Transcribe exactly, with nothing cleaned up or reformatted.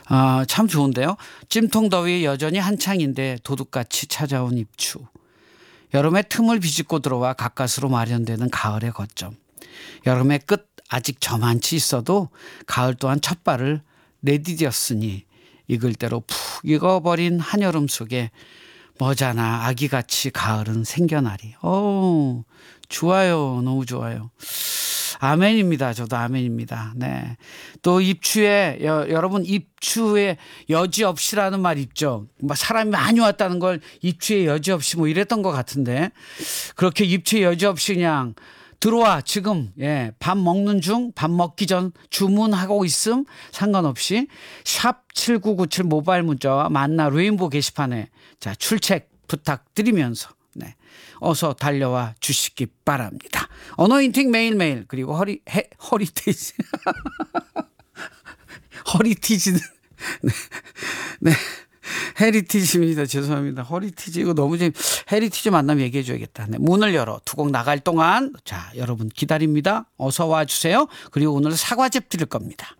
아, 참 좋은데요. 찜통 더위 여전히 한창인데 도둑같이 찾아온 입추. 여름의 틈을 비집고 들어와 가까스로 마련되는 가을의 거점. 여름의 끝 아직 저만치 있어도 가을 또한 첫 발을 내디뎠으니 익을 대로 푹 익어버린 한여름 속에 머자나 아기같이 가을은 생겨나리. 오, 좋아요. 너무 좋아요. 아멘입니다. 저도 아멘입니다. 네. 또 입추에 여, 여러분 입추에 여지없이라는 말 있죠. 막 사람이 많이 왔다는 걸 입추에 여지없이 뭐 이랬던 것 같은데 그렇게 입추에 여지없이 그냥 들어와 지금 예, 밥 먹는 중 밥 먹기 전 주문하고 있음 상관없이 샵 칠구구칠 모바일 문자와 만나 레인보우 게시판에 자 출첵 부탁드리면서 네, 어서 달려와 주시기 바랍니다. 어노인팅 매일매일 그리고 허리 해, 허리테이지 허리티지는 네, 네. 헤리티지입니다. 죄송합니다. 허리티지 이거 너무 좀 헤리티지 만나면 얘기해 줘야겠다. 네, 문을 열어 두 곡 나갈 동안 자 여러분 기다립니다. 어서 와 주세요. 그리고 오늘 사과즙 드릴 겁니다.